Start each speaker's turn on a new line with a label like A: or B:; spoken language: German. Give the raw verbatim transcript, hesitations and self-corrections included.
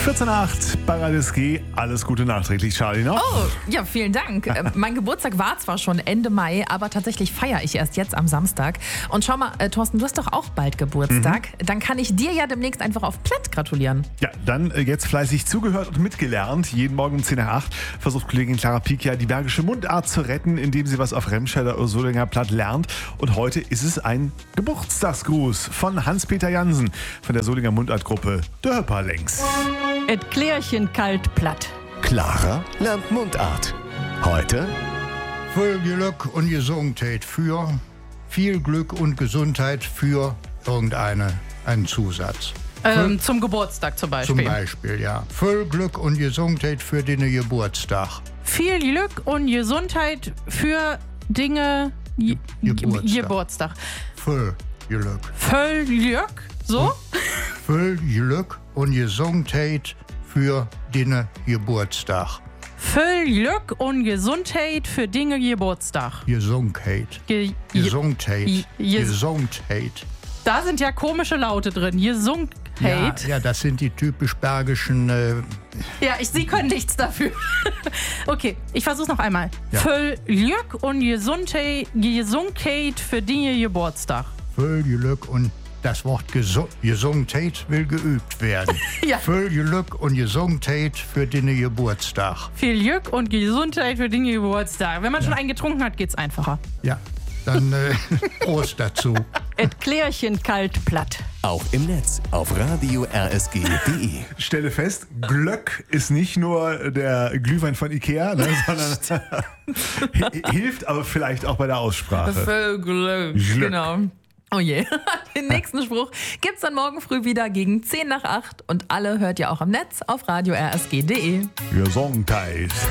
A: vierzehn Uhr acht bei Radio S G. Alles Gute nachträglich, Charlie, noch?
B: Oh, ja, vielen Dank. Äh, mein Geburtstag war zwar schon Ende Mai, aber tatsächlich feiere ich erst jetzt am Samstag. Und schau mal, äh, Thorsten, du hast doch auch bald Geburtstag. Mhm. Dann kann ich dir ja demnächst einfach auf Platt gratulieren.
A: Ja, dann äh, jetzt fleißig zugehört und mitgelernt. Jeden Morgen um zehn nach acht versucht Kollegin Clara Piekia die bergische Mundart zu retten, indem sie was auf Remscheider oder Solinger Platt lernt. Und heute ist es ein Geburtstagsgruß von Hans-Peter Jansen von der Solinger Mundartgruppe Der Höpperlings.
C: Et Klärchen kalt platt.
D: Clara lernt Mundart. Heute
E: Viel Glück und Gesundheit für, viel Glück und Gesundheit für irgendeine, einen Zusatz.
C: Ähm, zum Geburtstag zum Beispiel.
E: Zum Beispiel, ja. Viel Glück und Gesundheit für den Geburtstag.
C: Viel Glück und Gesundheit für Dinge Ge-
E: Geburtstag.
C: Geburtstag.
E: Viel Glück.
C: Voll Glück, so?
E: Viel Glück und Gesundheit für den Geburtstag.
C: Voll Glück und Gesundheit für Dinge Geburtstag.
E: Gesundheit.
C: Ge- ge-
E: Gesundheit.
C: ge- ges-
E: Gesundheit.
C: Da sind ja komische Laute drin.
E: Ja,
C: Gesundheit.
E: ja, das sind die typisch bergischen. Äh,
C: Ja, ich, Sie können nichts dafür. Okay, ich versuch's noch einmal.
E: Ja.
C: Voll Glück und Gesundheit, Gesundheit für Dinge Geburtstag.
E: Viel Glück und das Wort Gesu- Gesundheit will geübt werden.
C: Ja.
E: Viel Glück und Gesundheit für den Geburtstag.
C: Viel Glück und Gesundheit für Dinge Geburtstag. Wenn man schon einen getrunken hat, geht's einfacher.
E: Ja, dann äh, Prost dazu.
C: Et Klärchen kalt platt.
D: auch im Netz auf radio r s g punkt d e.
A: Stelle fest, Glöck ist nicht nur der Glühwein von Ikea, ne, sondern hilft aber vielleicht auch bei der Aussprache.
B: Voll Glück.
A: Glück.
B: Genau. Oh je. Den nächsten Spruch gibt's dann morgen früh wieder gegen zehn nach acht. Und alle hört ihr auch am Netz auf radio r s g punkt d e.
A: Gesundheit.